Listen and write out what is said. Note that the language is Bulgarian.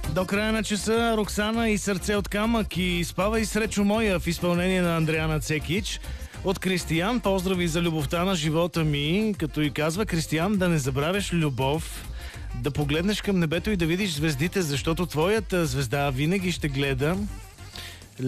До края на часа Роксана и Сърце от камък и Спавай сречу моя в изпълнение на Андриана Цекич. От Кристиян поздрави за любовта на живота ми, като и казва Кристиян да не забравяш любов, да погледнеш към небето и да видиш звездите, защото твоята звезда винаги ще гледа